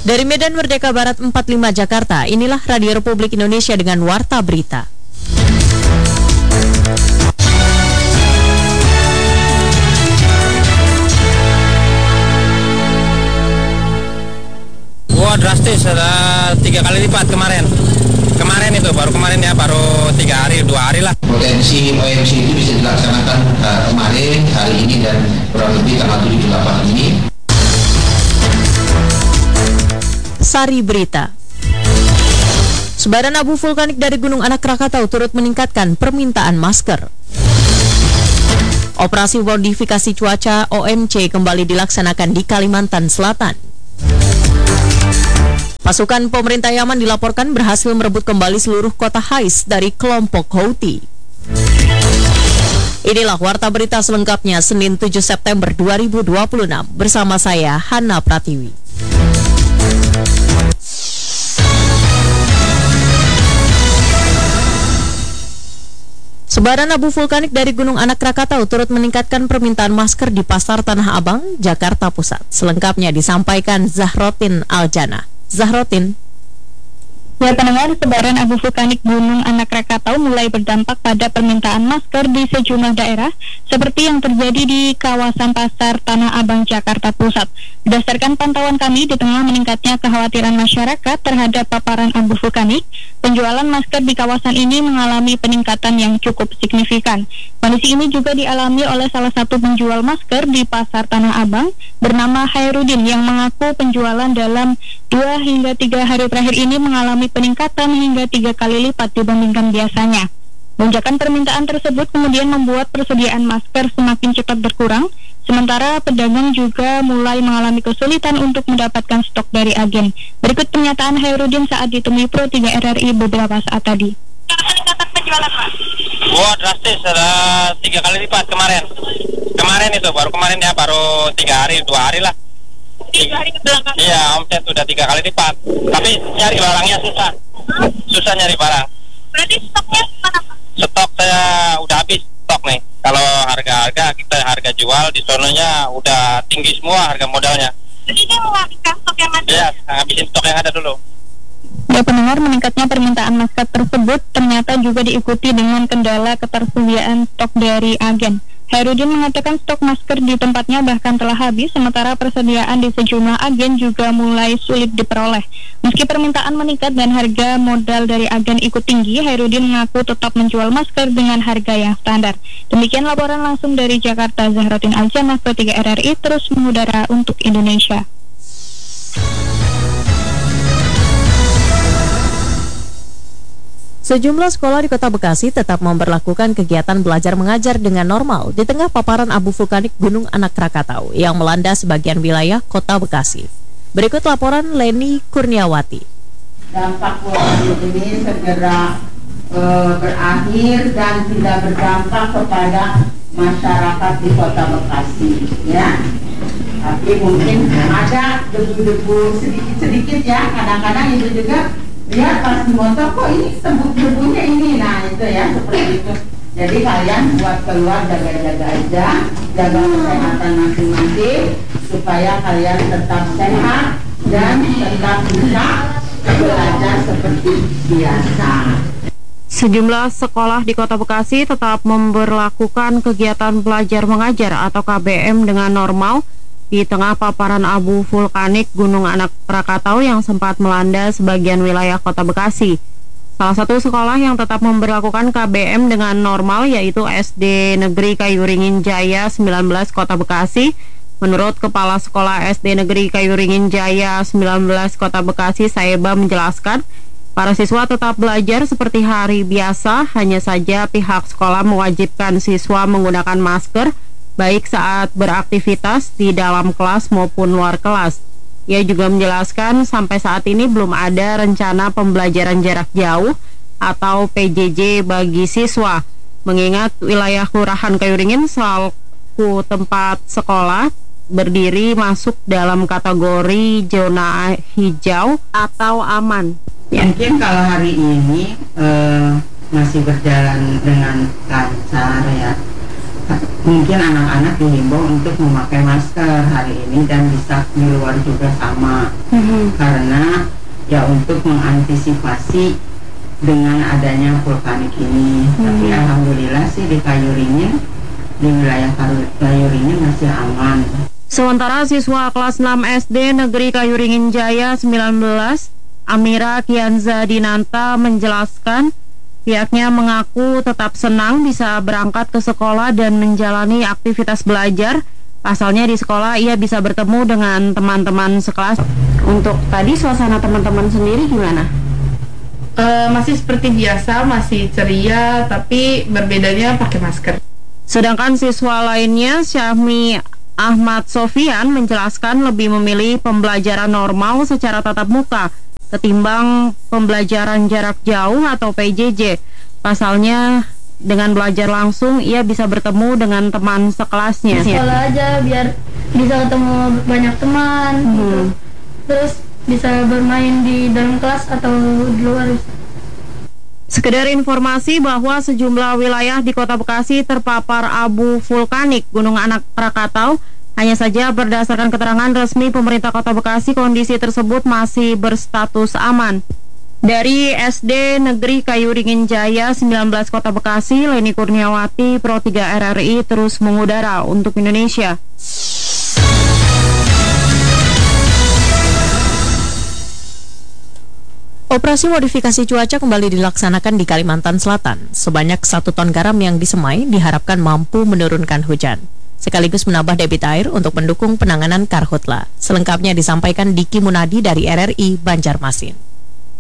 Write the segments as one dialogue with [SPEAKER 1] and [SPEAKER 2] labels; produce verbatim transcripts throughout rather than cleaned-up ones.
[SPEAKER 1] Dari Medan Merdeka Barat empat puluh lima Jakarta, inilah Radio Republik Indonesia dengan Warta Berita.
[SPEAKER 2] Wah, drastis, ada tiga kali lipat kemarin. Kemarin itu, baru kemarin ya, baru tiga hari, dua hari lah.
[SPEAKER 3] Potensi O M C itu bisa dilaksanakan uh, kemarin, hari ini, dan kurang lebih tanggal tujuh delapan ini.
[SPEAKER 1] Sari Berita. Sebaran abu vulkanik dari Gunung Anak Krakatau turut meningkatkan permintaan masker. Operasi modifikasi cuaca O M C kembali dilaksanakan di Kalimantan Selatan. Pasukan pemerintah Yaman dilaporkan berhasil merebut kembali seluruh kota Hais dari kelompok Houthi. Inilah Warta Berita selengkapnya Senin tujuh September dua ribu dua puluh enam bersama saya Hana Pratiwi. Sebaran abu vulkanik dari Gunung Anak Krakatau turut meningkatkan permintaan masker di Pasar Tanah Abang, Jakarta Pusat. Selengkapnya disampaikan Zahrotin Aljana. Zahrotin.
[SPEAKER 4] Ya, pendengar, sebaran abu vulkanik Gunung Anak Krakatau mulai berdampak pada permintaan masker di sejumlah daerah, seperti yang terjadi di kawasan Pasar Tanah Abang, Jakarta Pusat. Berdasarkan pantauan kami, di tengah meningkatnya kekhawatiran masyarakat terhadap paparan abu vulkanik, penjualan masker di kawasan ini mengalami peningkatan yang cukup signifikan. Kondisi ini juga dialami oleh salah satu penjual masker di Pasar Tanah Abang bernama Hairudin yang mengaku penjualan dalam dua hingga tiga hari terakhir ini mengalami peningkatan hingga tiga kali lipat dibandingkan biasanya. Lonjakan permintaan tersebut kemudian membuat persediaan masker semakin cepat berkurang, sementara pedagang juga mulai mengalami kesulitan untuk mendapatkan stok dari agen. Berikut pernyataan Hairudin saat ditemui Pro tiga R R I beberapa saat tadi.
[SPEAKER 5] Peningkatan penjualan, Pak?
[SPEAKER 2] Wah, drastis, ada tiga kali lipat kemarin. Kemarin itu, baru kemarin ya, baru tiga hari, dua hari lah.
[SPEAKER 5] Tiga hari ke belakang?
[SPEAKER 2] Iya, omset sudah tiga kali lipat. Tapi nyari barangnya susah. Susah nyari barang.
[SPEAKER 5] Berarti stoknya mana, Pak?
[SPEAKER 2] Stok saya udah habis stok nih. Kalau harga-harga kita harga jual di sononya udah tinggi semua harga modalnya.
[SPEAKER 5] Jadi dia menghabiskan stok yang ada?
[SPEAKER 2] Iya, habisin stok yang ada dulu.
[SPEAKER 4] Ya, pendengar, meningkatnya permintaan masker tersebut ternyata juga diikuti dengan kendala ketersediaan stok dari agen. Hairudin mengatakan stok masker di tempatnya bahkan telah habis, sementara persediaan di sejumlah agen juga mulai sulit diperoleh. Meski permintaan meningkat dan harga modal dari agen ikut tinggi, Hairudin mengaku tetap menjual masker dengan harga yang standar. Demikian laporan langsung dari Jakarta, Zahrotin Aljana, Pro tiga R R I terus mengudara untuk Indonesia.
[SPEAKER 1] Sejumlah sekolah di Kota Bekasi tetap memberlakukan kegiatan belajar mengajar dengan normal di tengah paparan abu vulkanik Gunung Anak Krakatau yang melanda sebagian wilayah Kota Bekasi. Berikut laporan Leni Kurniawati.
[SPEAKER 6] Dampak vulkanik ini segera e, berakhir dan tidak berdampak kepada masyarakat di Kota Bekasi, ya. Tapi mungkin ada debu-debu sedikit-sedikit ya, kadang-kadang itu juga lihat pas di motor kok ini tembuk debunya ini, nah itu ya seperti itu. Jadi kalian buat keluar jaga-jaga aja, jaga kesehatan masing-masing supaya kalian tetap sehat dan tetap bisa belajar seperti biasa.
[SPEAKER 7] Sejumlah sekolah di Kota Bekasi tetap memberlakukan kegiatan belajar mengajar atau K B M dengan normal di tengah paparan abu vulkanik Gunung Anak Krakatau yang sempat melanda sebagian wilayah Kota Bekasi. Salah satu sekolah yang tetap memberlakukan K B M dengan normal yaitu S D Negeri Kayuringin Jaya sembilan belas Kota Bekasi. Menurut Kepala Sekolah S D Negeri Kayuringin Jaya sembilan belas Kota Bekasi, Saeba, menjelaskan para siswa tetap belajar seperti hari biasa, hanya saja pihak sekolah mewajibkan siswa menggunakan masker baik saat beraktivitas di dalam kelas maupun luar kelas. Ia juga menjelaskan sampai saat ini belum ada rencana pembelajaran jarak jauh atau P J J bagi siswa, mengingat wilayah Kelurahan Kayuringin selaku tempat sekolah berdiri masuk dalam kategori zona hijau atau aman.
[SPEAKER 6] Mungkin kalau hari ini eh, masih berjalan dengan lancar ya, mungkin anak-anak dihimbau untuk memakai masker hari ini dan bisa di luar juga sama. Mm-hmm. hmm. karena ya untuk mengantisipasi dengan adanya vulkanik ini. hmm. Tapi alhamdulillah sih di Kayuringin, di wilayah Kayuringin masih aman.
[SPEAKER 7] Sementara siswa kelas enam S D Negeri Kayuringin Jaya sembilan belas, Amira Kianza Dinanta menjelaskan pihaknya mengaku tetap senang bisa berangkat ke sekolah dan menjalani aktivitas belajar. Pasalnya di sekolah ia bisa bertemu dengan teman-teman sekelas. Untuk tadi suasana teman-teman sendiri gimana?
[SPEAKER 8] Uh, masih seperti biasa, masih ceria, tapi berbedanya pakai masker.
[SPEAKER 7] Sedangkan siswa lainnya, Syahmi Ahmad Sofian menjelaskan lebih memilih pembelajaran normal secara tatap muka ketimbang pembelajaran jarak jauh atau P J J. Pasalnya dengan belajar langsung ia bisa bertemu dengan teman sekelasnya.
[SPEAKER 9] Sekolah aja biar bisa ketemu banyak teman, hmm. gitu. Terus bisa bermain di dalam kelas atau di luar.
[SPEAKER 7] Sekedar informasi bahwa sejumlah wilayah di Kota Bekasi terpapar abu vulkanik Gunung Anak Krakatau. Hanya saja berdasarkan keterangan resmi pemerintah Kota Bekasi, kondisi tersebut masih berstatus aman. Dari S D Negeri Kayuringin Jaya sembilan belas Kota Bekasi, Leni Kurniawati, Pro tiga R R I terus mengudara untuk Indonesia.
[SPEAKER 1] Operasi modifikasi cuaca kembali dilaksanakan di Kalimantan Selatan. Sebanyak satu ton garam yang disemai diharapkan mampu menurunkan hujan, sekaligus menambah debit air untuk mendukung penanganan karhutla. Selengkapnya disampaikan Diki Munadi dari R R I Banjarmasin.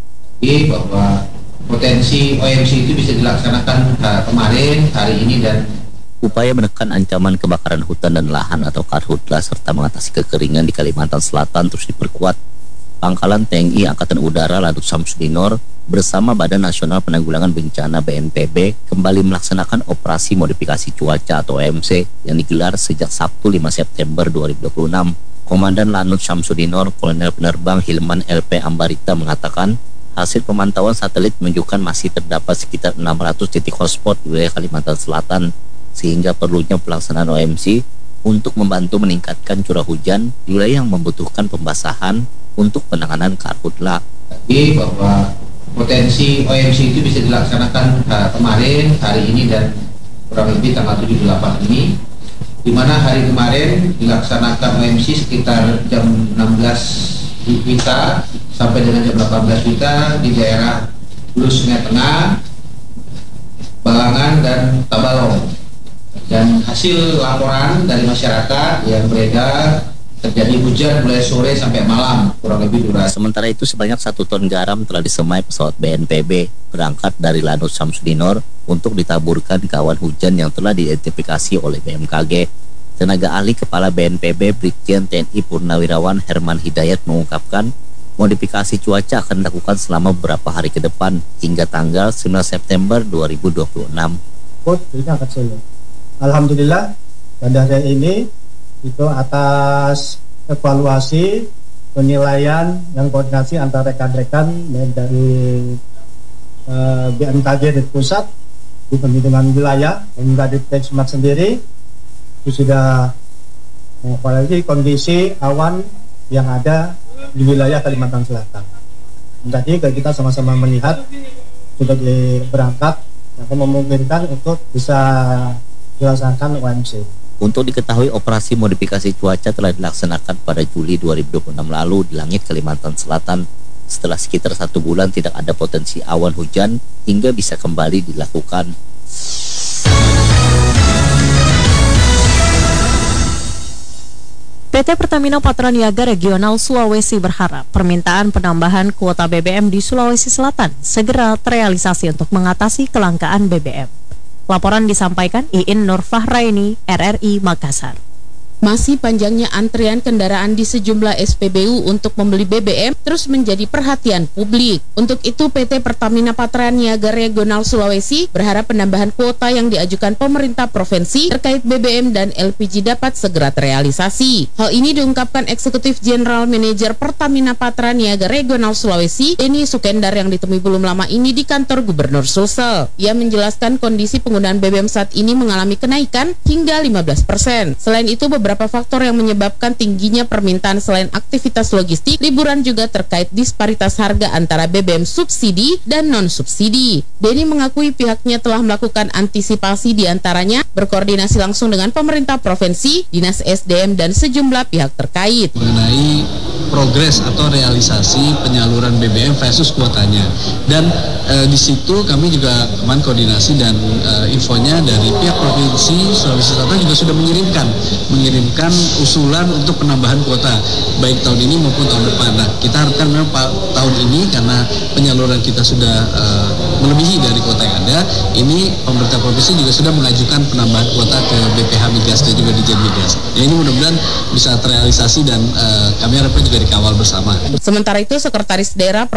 [SPEAKER 3] Bahwa potensi O M C itu bisa dilaksanakan uh, kemarin, hari ini, dan
[SPEAKER 10] upaya menekan ancaman kebakaran hutan dan lahan atau karhutla serta mengatasi kekeringan di Kalimantan Selatan terus diperkuat. Pangkalan T N I Angkatan Udara Lanut Samsudinor bersama Badan Nasional Penanggulangan Bencana B N P B kembali melaksanakan operasi modifikasi cuaca atau O M C yang digelar sejak Sabtu lima September dua ribu dua puluh enam. Komandan Lanut Samsudinor, Kolonel Penerbang Hilman L P Ambarita mengatakan, hasil pemantauan satelit menunjukkan masih terdapat sekitar enam ratus titik hotspot di wilayah Kalimantan Selatan, sehingga perlunya pelaksanaan O M C untuk membantu meningkatkan curah hujan di wilayah yang membutuhkan pembasahan untuk penanganan karhutla.
[SPEAKER 3] Jadi bahwa potensi O M C itu bisa dilaksanakan uh, kemarin, hari ini, dan kurang lebih tanggal tujuh puluh delapan ini, di mana hari kemarin dilaksanakan O M C sekitar jam enam belas Wita sampai dengan jam delapan belas Wita di daerah Hulu Sungai Tengah, Balangan, dan Tabalong. Dan hasil laporan dari masyarakat yang beredar, terjadi hujan mulai sore sampai malam, kurang lebih durasi.
[SPEAKER 10] Sementara itu sebanyak satu ton garam telah disemai pesawat B N P B berangkat dari Lanut Samsudinor untuk ditaburkan ke awan hujan yang telah diidentifikasi oleh B M K G. Tenaga ahli Kepala B N P B Brigjen T N I Purnawirawan Herman Hidayat mengungkapkan, modifikasi cuaca akan dilakukan selama beberapa hari ke depan hingga tanggal sembilan September dua ribu dua puluh enam.
[SPEAKER 11] Ini akan sulit. Alhamdulillah pada hari ini itu atas evaluasi penilaian yang koordinasi antara rekan-rekan dari uh, B M K G di pusat, di pembimbingan wilayah, pemerintah di Sumat sendiri itu sudah mengevaluasi kondisi awan yang ada di wilayah Kalimantan Selatan. Dan tadi kita sama-sama melihat sudah berangkat yang memungkinkan untuk bisa dilaksanakan O M C.
[SPEAKER 10] Untuk diketahui, operasi modifikasi cuaca telah dilaksanakan pada Juli dua ribu dua puluh enam lalu di langit Kalimantan Selatan. Setelah sekitar satu bulan tidak ada potensi awan hujan hingga bisa kembali dilakukan.
[SPEAKER 1] P T Pertamina Patraniaga Regional Sulawesi berharap permintaan penambahan kuota B B M di Sulawesi Selatan segera terrealisasi untuk mengatasi kelangkaan B B M. Laporan disampaikan Iin Nurfahraini, R R I Makassar.
[SPEAKER 12] Masih panjangnya antrian kendaraan di sejumlah S P B U untuk membeli B B M terus menjadi perhatian publik. Untuk itu P T Pertamina Patraniaga Regional Sulawesi berharap penambahan kuota yang diajukan pemerintah provinsi terkait B B M dan L P G dapat segera terrealisasi. Hal ini diungkapkan Eksekutif General Manager Pertamina Patraniaga Regional Sulawesi, Denny Sukendar, yang ditemui belum lama ini di kantor Gubernur Sulsel. Ia menjelaskan kondisi penggunaan B B M saat ini mengalami kenaikan hingga lima belas persen. Selain itu, beberapa beberapa faktor yang menyebabkan tingginya permintaan selain aktivitas logistik, liburan juga terkait disparitas harga antara B B M subsidi dan non-subsidi. Denny mengakui pihaknya telah melakukan antisipasi diantaranya berkoordinasi langsung dengan pemerintah provinsi, dinas S D M, dan sejumlah pihak terkait.
[SPEAKER 13] Mengenai progres atau realisasi penyaluran B B M versus kuotanya, dan e, di situ kami juga kemarin koordinasi dan e, infonya dari pihak provinsi Sulawesi Selatan juga sudah mengirimkan mengirimkan usulan untuk penambahan kuota baik tahun ini maupun tahun depan. Nah, kita harapkan memang tahun ini karena penyaluran kita sudah e, melebihi dari kuota yang ada, ini pemerintah provinsi juga sudah mengajukan penambahan kuota ke B P H Migas dan juga Dijen Migas. Ya, ini mudah-mudahan bisa terrealisasi dan e, kami harapkan juga dikawal bersama.
[SPEAKER 12] Sementara itu, Sekretaris Daerah